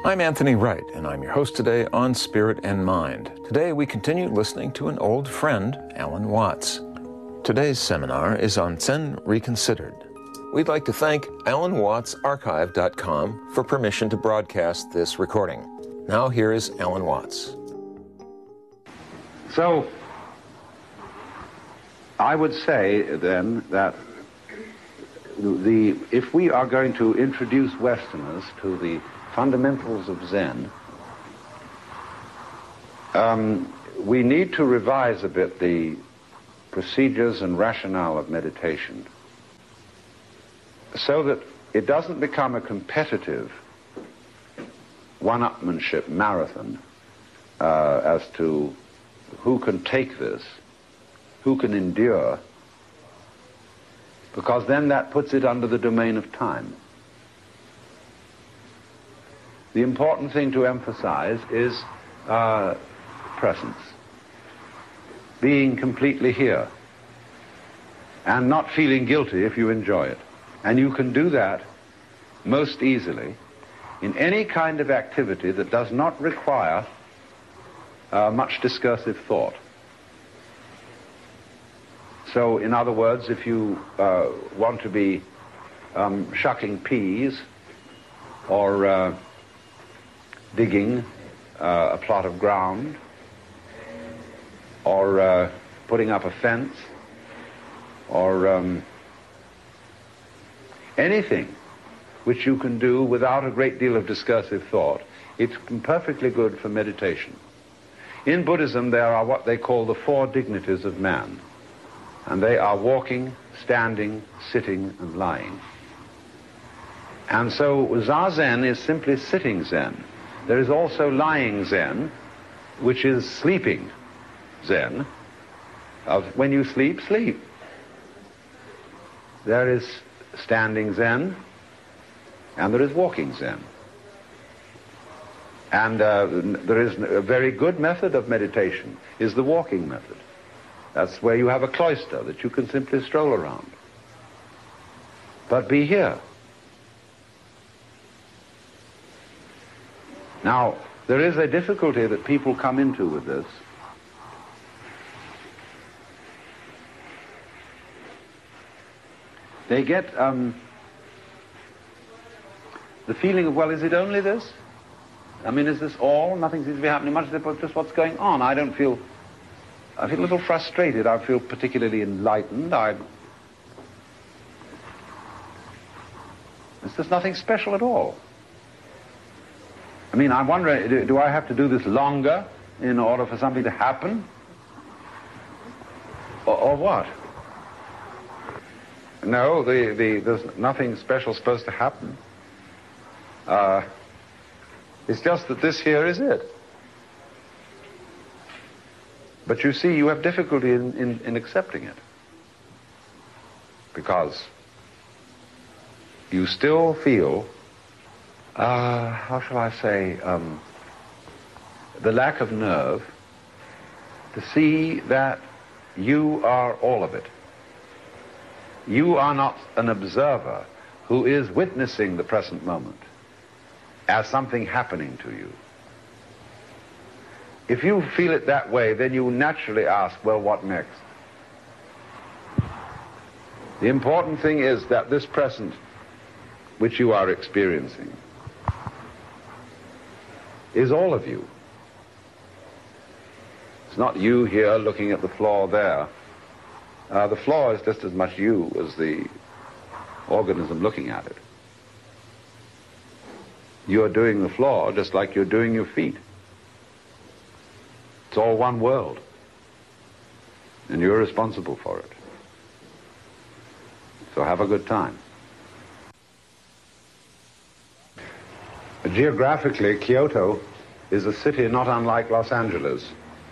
I'm Anthony Wright, and I'm your host today on Spirit and Mind. Today we continue listening to an old friend, Alan Watts. Today's seminar is on Zen Reconsidered. We'd like to thank AlanWattsArchive.com for permission to broadcast this recording. Now here is Alan Watts. So, I would say then that if we are going to introduce Westerners to the fundamentals of Zen, we need to revise a bit the procedures and rationale of meditation so that it doesn't become a competitive one-upmanship marathon as to who can take this, who can endure, because then that puts it under the domain of time. The important thing to emphasize is presence, being completely here, and not feeling guilty if you enjoy it. And you can do that most easily in any kind of activity that does not require much discursive thought. So, in other words, if you want to be shucking peas or digging a plot of ground or putting up a fence or anything which you can do without a great deal of discursive thought, it's perfectly good for meditation. In Buddhism, there are what they call the four dignities of man. And they are walking, standing, sitting, and lying. And so Zazen is simply sitting Zen. There is also lying Zen, which is sleeping Zen. When you sleep, sleep. There is standing Zen, and there is walking Zen. And there is a very good method of meditation, is the walking method. That's where you have a cloister that you can simply stroll around. But be here. Now, there is a difficulty that people come into with this. They get the feeling of, well, is it only this? I mean, is this all? Nothing seems to be happening much, just what's going on. I feel a little frustrated. I feel particularly enlightened. It's just nothing special at all. I mean, I wonder, do I have to do this longer in order for something to happen? Or what? No, there's nothing special supposed to happen. It's just that this here is it. But you see, you have difficulty in accepting it. Because you still feel, how shall I say, the lack of nerve to see that you are all of it. You are not an observer who is witnessing the present moment as something happening to you. If you feel it that way, then you naturally ask, well, what next? The important thing is that this present, which you are experiencing, is all of you. It's not you here looking at the floor there. The floor is just as much you as the organism looking at it. You're doing the floor just like you're doing your feet. It's all one world, and you're responsible for it. So have a good time. Geographically, Kyoto is a city not unlike Los Angeles.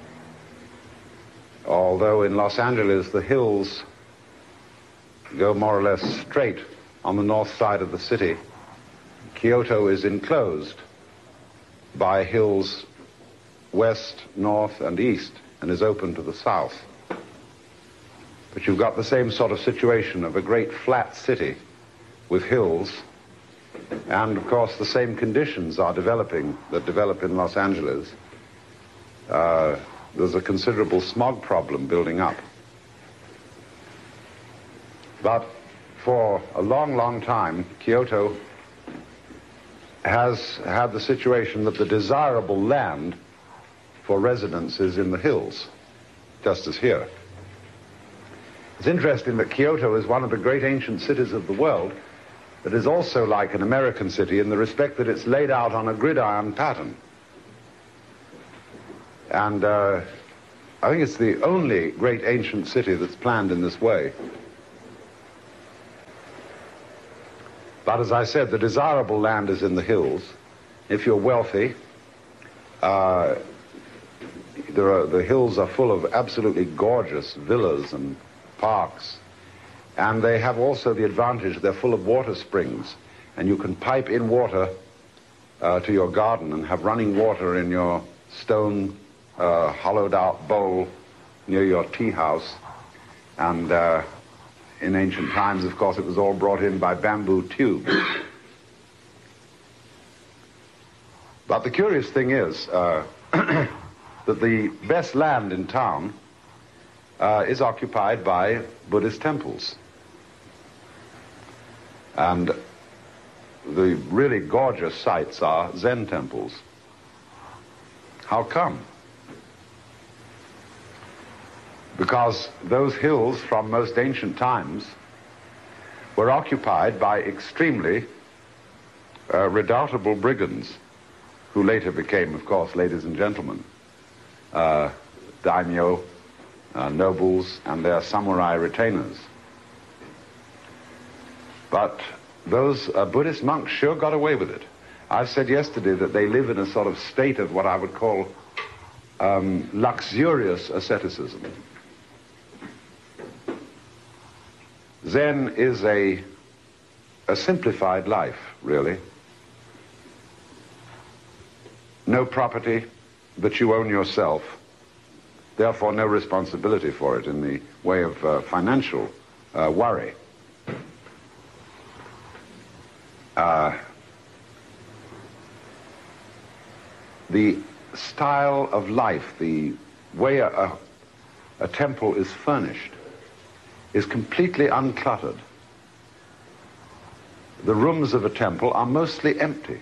Although in Los Angeles the hills go more or less straight on the north side of the city, Kyoto is enclosed by hills west, north, and east, and is open to the south. But you've got the same sort of situation of a great flat city with hills And of course, the same conditions are developing that develop in Los Angeles. There's a considerable smog problem building up. But for a long, long time, Kyoto has had the situation that the desirable land for residence is in the hills, just as here. It's interesting that Kyoto is one of the great ancient cities of the world that is also like an American city in the respect that it's laid out on a gridiron pattern. And I think it's the only great ancient city that's planned in this way. But as I said, the desirable land is in the hills. If you're wealthy, the hills are full of absolutely gorgeous villas and parks. And they have also the advantage, they're full of water springs. And you can pipe in water to your garden and have running water in your stone hollowed out bowl near your tea house. And in ancient times, of course, it was all brought in by bamboo tubes. But the curious thing is that the best land in town is occupied by Buddhist temples. And the really gorgeous sites are Zen temples. How come? Because those hills from most ancient times were occupied by extremely redoubtable brigands, who later became, of course, ladies and gentlemen, daimyo, nobles, and their samurai retainers. But those Buddhist monks sure got away with it. I said yesterday that they live in a sort of state of what I would call luxurious asceticism. Zen is a simplified life, really. No property, but you own yourself. Therefore, no responsibility for it in the way of financial worry. The style of life, the way a temple is furnished, is completely uncluttered. The rooms of a temple are mostly empty.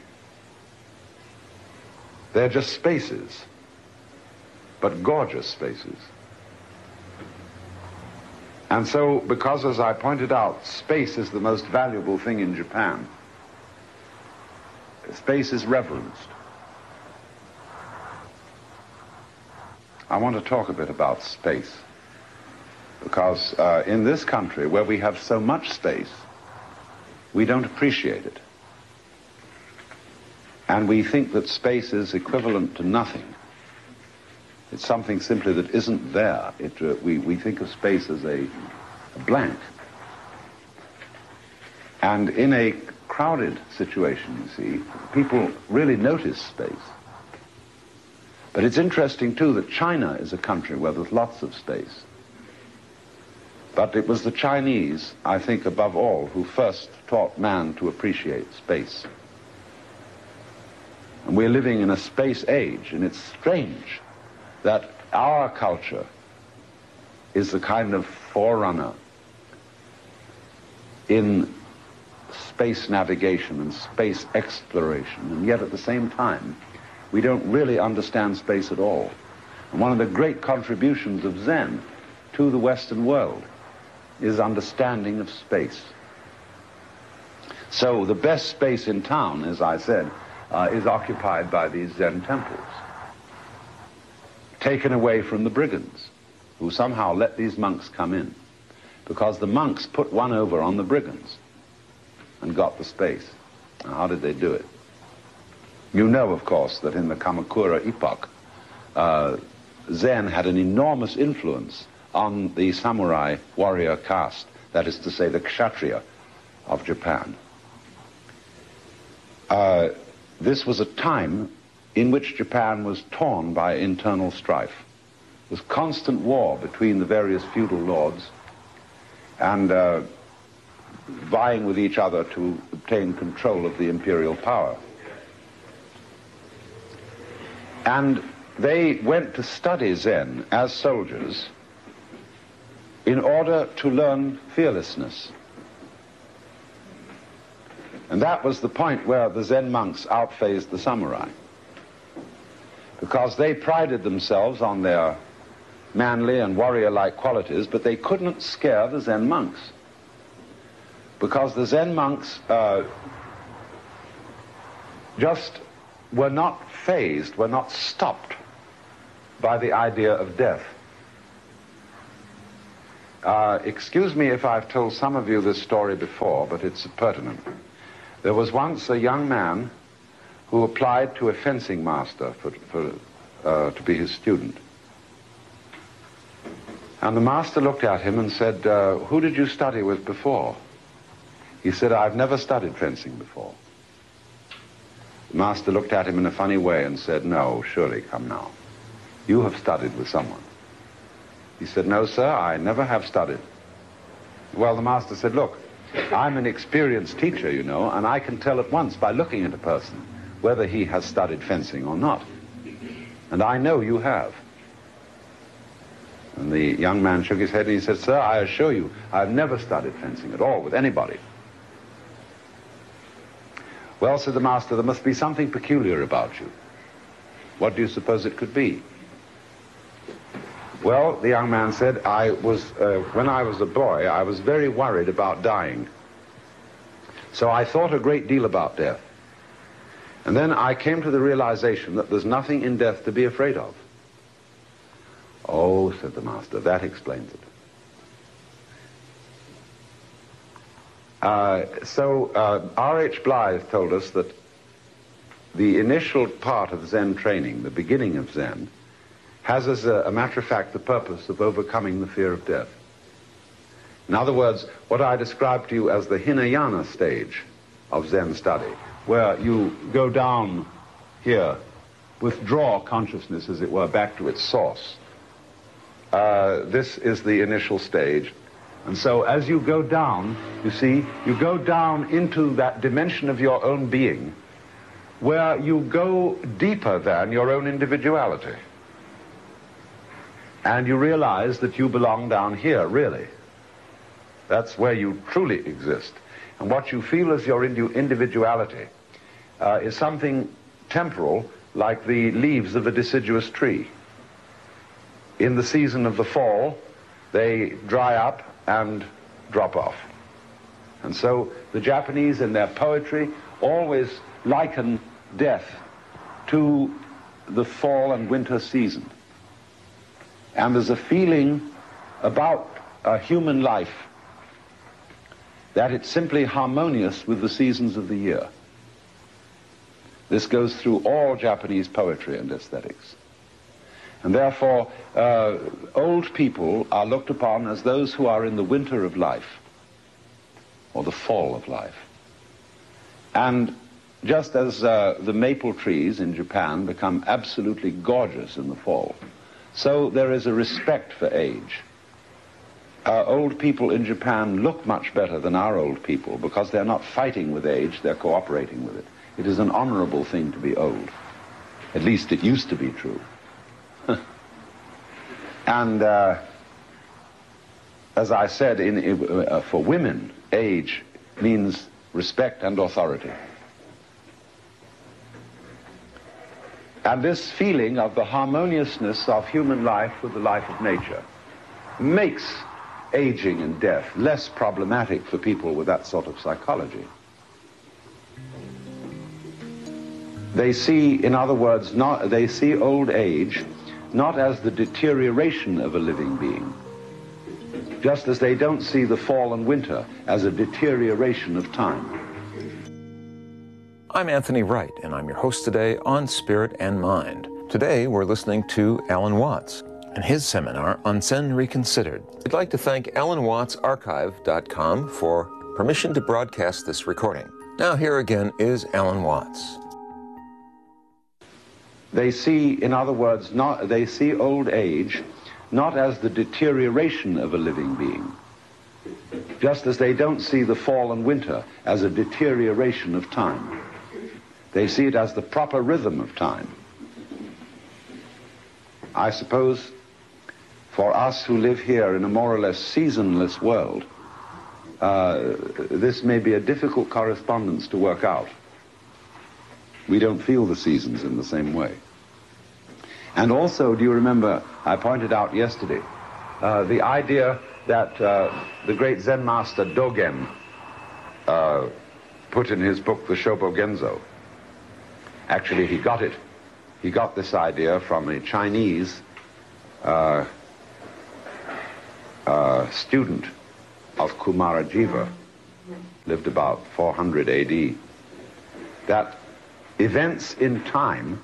They're just spaces, but gorgeous spaces. And so, because, as I pointed out, space is the most valuable thing in Japan, space is reverenced. I want to talk a bit about space, because in this country, where we have so much space, we don't appreciate it. And we think that space is equivalent to nothing. It's something simply that isn't there. We think of space as a blank. And in a crowded situation, you see, people really notice space. But it's interesting, too, that China is a country where there's lots of space. But it was the Chinese, I think, above all, who first taught man to appreciate space. And we're living in a space age, and it's strange that our culture is the kind of forerunner in space navigation and space exploration, and yet at the same time, we don't really understand space at all. And one of the great contributions of Zen to the Western world is understanding of space. So the best space in town, as I said, is occupied by these Zen temples, taken away from the brigands, who somehow let these monks come in, because the monks put one over on the brigands and got the space. Now, how did they do it? You know, of course, that in the Kamakura epoch, Zen had an enormous influence on the samurai warrior caste, that is to say, the kshatriya of Japan. This was a time in which Japan was torn by internal strife. There was constant war between the various feudal lords, and vying with each other to obtain control of the imperial power. And they went to study Zen as soldiers in order to learn fearlessness. And that was the point where the Zen monks outphased the samurai, because they prided themselves on their manly and warrior-like qualities, but they couldn't scare the Zen monks, because the Zen monks just were not fazed, were not stopped by the idea of death. Excuse me if I've told some of you this story before, but it's pertinent. There was once a young man who applied to a fencing master to be his student. And the master looked at him and said, who did you study with before? He said, I've never studied fencing before. The master looked at him in a funny way and said, no, surely, come now. You have studied with someone. He said, no, sir, I never have studied. Well, the master said, look, I'm an experienced teacher, you know, and I can tell at once by looking at a person whether he has studied fencing or not. And I know you have. And the young man shook his head and he said, sir, I assure you, I've never studied fencing at all with anybody. Well, said the master, there must be something peculiar about you. What do you suppose it could be? Well, the young man said, when I was a boy, I was very worried about dying. So I thought a great deal about death. And then I came to the realization that there's nothing in death to be afraid of. Oh, said the master, that explains it. R.H. Blythe told us that the initial part of Zen training, the beginning of Zen, has, as a matter of fact, the purpose of overcoming the fear of death. In other words, what I described to you as the Hinayana stage of Zen study, where you go down here, withdraw consciousness, as it were, back to its source. This is the initial stage. And so as you go down, you see, you go down into that dimension of your own being where you go deeper than your own individuality. And you realize that you belong down here, really. That's where you truly exist. And what you feel as your individuality is something temporal, like the leaves of a deciduous tree. In the season of the fall, they dry up and drop off. And so the Japanese, in their poetry, always liken death to the fall and winter season. And there's a feeling about human life that it's simply harmonious with the seasons of the year. This goes through all Japanese poetry and aesthetics. And therefore, old people are looked upon as those who are in the winter of life, or the fall of life. And just as the maple trees in Japan become absolutely gorgeous in the fall, so there is a respect for age. Old people in Japan look much better than our old people because they're not fighting with age, they're cooperating with it. It is an honorable thing to be old. At least it used to be true. And as I said, for women, age means respect and authority. And this feeling of the harmoniousness of human life with the life of nature makes aging and death less problematic for people with that sort of psychology. They see, in other words, they see old age not as the deterioration of a living being, just as they don't see the fall and winter as a deterioration of time. I'm Anthony Wright, and I'm your host today on Spirit and Mind. Today, we're listening to Alan Watts and his seminar on Zen Reconsidered. I'd like to thank AlanWattsArchive.com for permission to broadcast this recording. Now, here again is Alan Watts. They see, in other words, they see old age not as the deterioration of a living being, just as they don't see the fall and winter as a deterioration of time. They see it as the proper rhythm of time. I suppose for us who live here in a more or less seasonless world, this may be a difficult correspondence to work out. We don't feel the seasons in the same way. And also, do you remember, I pointed out yesterday, the idea that the great Zen master Dogen put in his book, The Shobogenzo. Actually, he got this idea from a Chinese student of Kumarajiva, lived about 400 AD, that events in time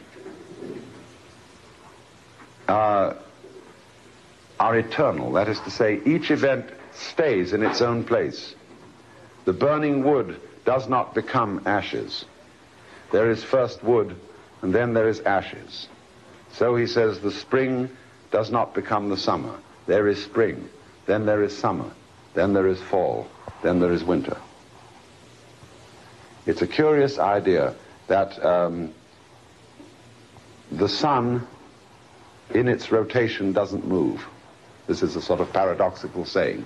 are eternal. That is to say, each event stays in its own place. The burning wood does not become ashes. There is first wood, and then there is ashes. So he says, the spring does not become the summer. There is spring, then there is summer, then there is fall, then there is winter. It's a curious idea that the sun in its rotation doesn't move. This is a sort of paradoxical saying.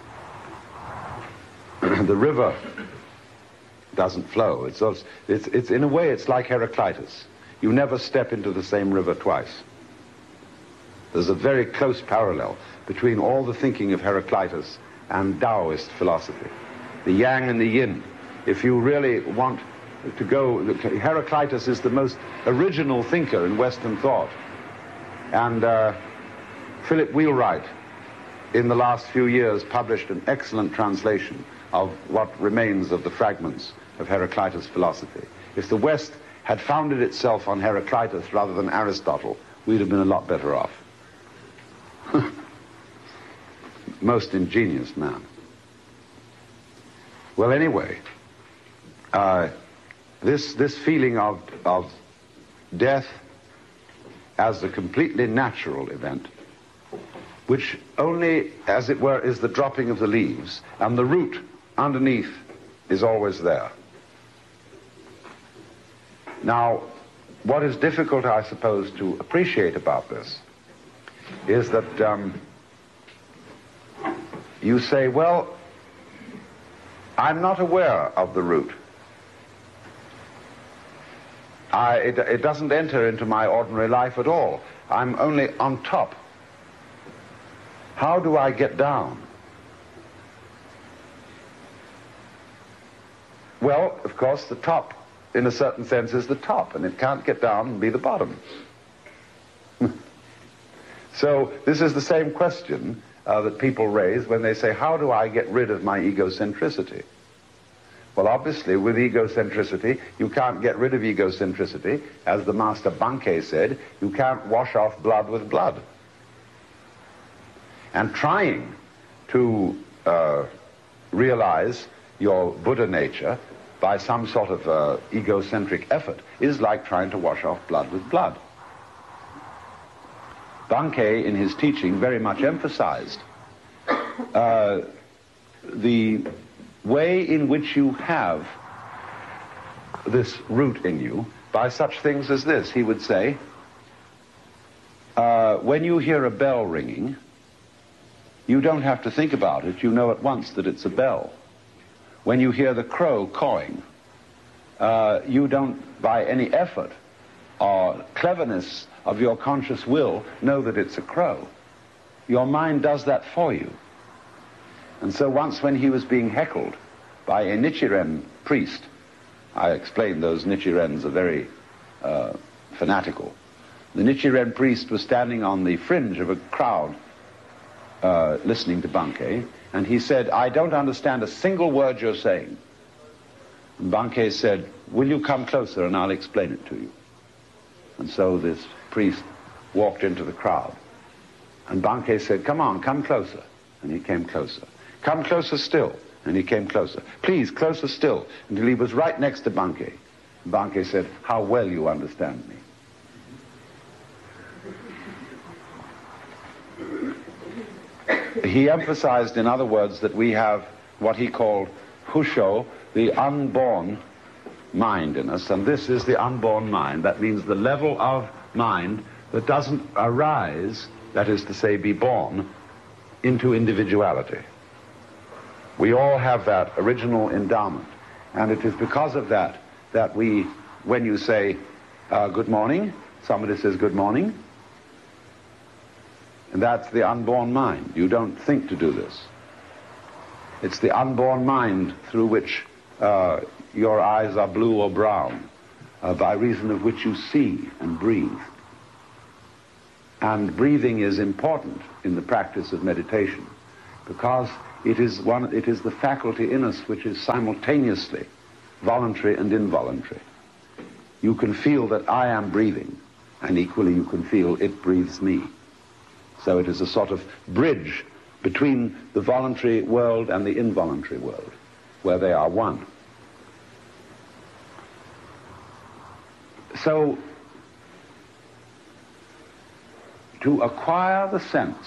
The river doesn't flow. It's in a way, it's like Heraclitus. You never step into the same river twice. There's a very close parallel between all the thinking of Heraclitus and Taoist philosophy. The yang and the yin. If you really want to go, Heraclitus is the most original thinker in Western thought. And Philip Wheelwright, in the last few years, published an excellent translation of what remains of the fragments of Heraclitus' philosophy. If the West had founded itself on Heraclitus rather than Aristotle, we'd have been a lot better off. Most ingenious man. Well, anyway, this feeling of death as a completely natural event, which only, as it were, is the dropping of the leaves, and the root underneath is always there. Now, what is difficult, I suppose, to appreciate about this is that you say, well, I'm not aware of the root. It doesn't enter into my ordinary life at all. I'm only on top. How do I get down? Well, of course, the top, in a certain sense, is the top, and it can't get down and be the bottom. So this is the same question that people raise when they say, how do I get rid of my egocentricity? Well, obviously, with egocentricity, you can't get rid of egocentricity. As the master Bankei said, you can't wash off blood with blood. And trying to realize your Buddha nature by some sort of egocentric effort is like trying to wash off blood with blood. Bankei, in his teaching, very much emphasized the way in which you have this root in you by such things as this. He would say, when you hear a bell ringing, you don't have to think about it. You know at once that it's a bell. When you hear the crow cawing, you don't, by any effort or cleverness of your conscious will, know that it's a crow. Your mind does that for you. And so once when he was being heckled by a Nichiren priest, I explained those Nichirens are very fanatical. The Nichiren priest was standing on the fringe of a crowd listening to Bankei, and he said, I don't understand a single word you're saying. And Bankei said, will you come closer and I'll explain it to you. And so this priest walked into the crowd. And Bankei said, come on, come closer. And he came closer. Come closer still. And he came closer. Please, closer still. Until he was right next to Bankei. Bankei said, how well you understand me. He emphasized, in other words, that we have what he called husho, the unborn mind in us, and this is the unborn mind. That means the level of mind that doesn't arise, that is to say, be born into individuality. We all have that original endowment, and it is because of that that we, when you say good morning, somebody says good morning, and that's the unborn mind. You don't think to do this. It's the unborn mind through which your eyes are blue or brown, by reason of which you see and breathe. And breathing is important in the practice of meditation because it is the faculty in us which is simultaneously voluntary and involuntary. You can feel that I am breathing, and equally you can feel it breathes me. So it is a sort of bridge between the voluntary world and the involuntary world, where they are one. So, to acquire the sense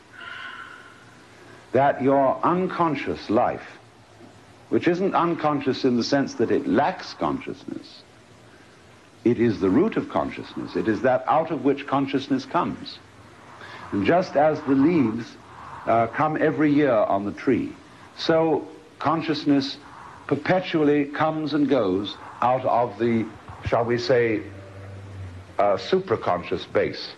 that your unconscious life, which isn't unconscious in the sense that it lacks consciousness, it is the root of consciousness. It is that out of which consciousness comes. And just as the leaves come every year on the tree, so consciousness perpetually comes and goes out of the, shall we say, supraconscious base.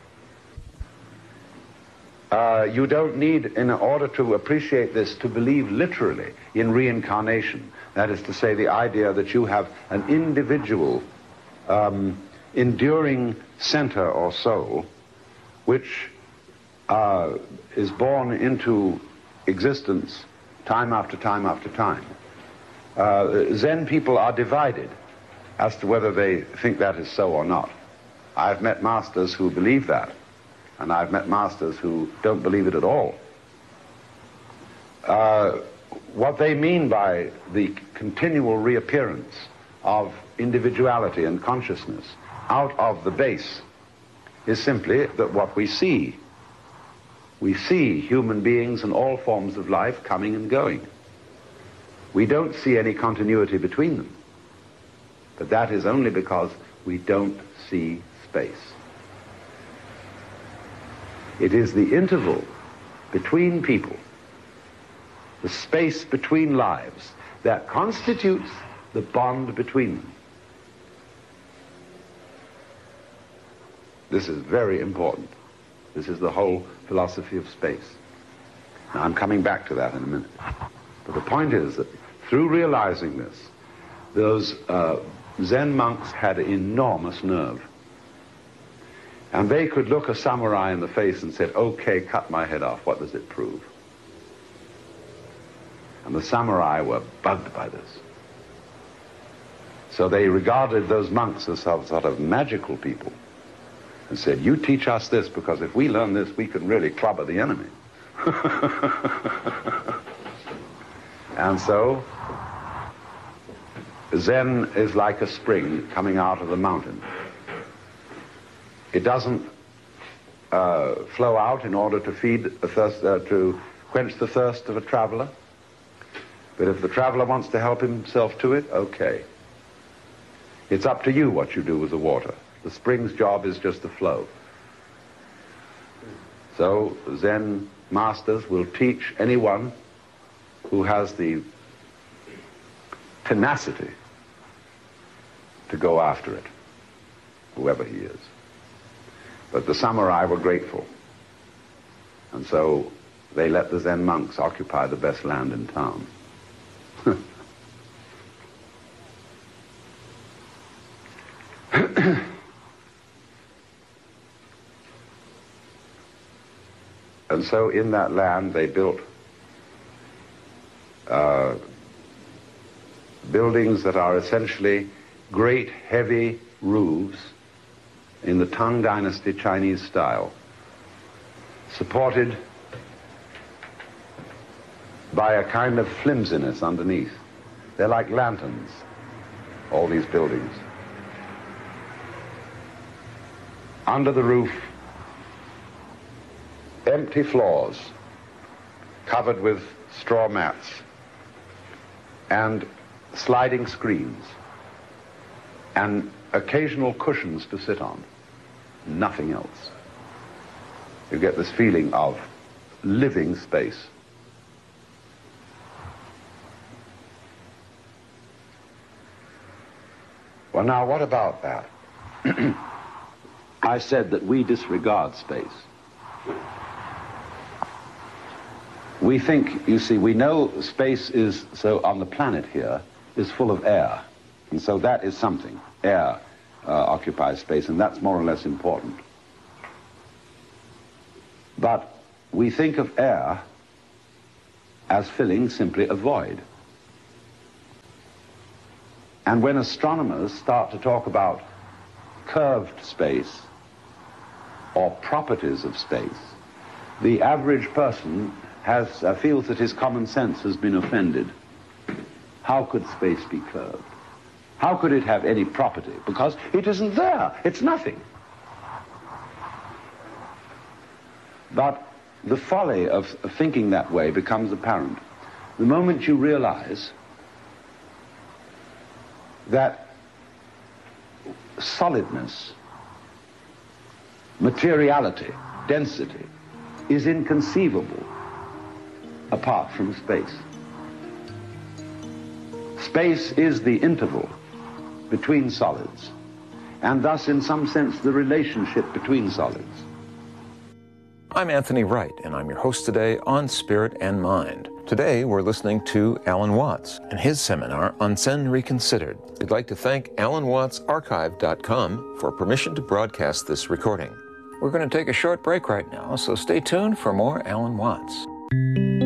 You don't need, in order to appreciate this, to believe literally in reincarnation. That is to say, the idea that you have an individual, enduring center or soul, which is born into existence time after time after time. Zen people are divided as to whether they think that is so or not. I've met masters who believe that, and I've met masters who don't believe it at all. What they mean by the continual reappearance of individuality and consciousness out of the base is simply that what we see human beings and all forms of life coming and going. We don't see any continuity between them, but that is only because we don't see space. It is the interval between people, the space between lives, that constitutes the bond between them. This is very important. This is the whole philosophy of space. Now, I'm coming back to that in a minute. But the point is that through realizing this, those Zen monks had enormous nerve. And they could look a samurai in the face and said, okay, cut my head off. What does it prove? And the samurai were bugged by this. So they regarded those monks as some sort of magical people and said, you teach us this, because if we learn this, we can really clobber the enemy. And so, Zen is like a spring coming out of the mountain. It doesn't flow out in order to feed a thirst, to quench the thirst of a traveler. But if the traveler wants to help himself to it, okay. It's up to you what you do with the water. The spring's job is just to flow. So Zen masters will teach anyone who has the tenacity to go after it, whoever he is. But the samurai were grateful, and so they let the Zen monks occupy the best land in town. And so in that land they built buildings that are essentially great heavy roofs in the Tang Dynasty Chinese style, supported by a kind of flimsiness underneath. They're like lanterns, all these buildings. Under the roof, empty floors, covered with straw mats and sliding screens and occasional cushions to sit on, nothing else. You get this feeling of living space. Well, now, what about that? I said that we disregard space. We think, you see, we know space is, so on the planet here, is full of air. And so that is something. Air occupies space, and that's more or less important. But we think of air as filling simply a void. And when astronomers start to talk about curved space or properties of space, the average person feels that his common sense has been offended. How could space be curved? How could it have any property? Because it isn't there. It's nothing. But the folly of thinking that way becomes apparent the moment you realize that solidness, materiality, density is inconceivable apart from space. Space is the interval between solids, and thus, in some sense, the relationship between solids. I'm Anthony Wright, and I'm your host today on Spirit and Mind. Today, we're listening to Alan Watts and his seminar on Zen Reconsidered. We'd like to thank AlanWattsArchive.com for permission to broadcast this recording. We're going to take a short break right now, so stay tuned for more Alan Watts.